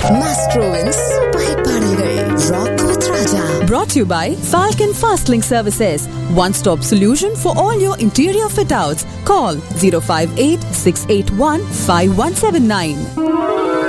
Mastroவின் super hit பாடல்கள் rock with Raja. Brought to you by Falcon Fast Link Services. One stop solution for all your interior fit outs. Call 058 681 5179.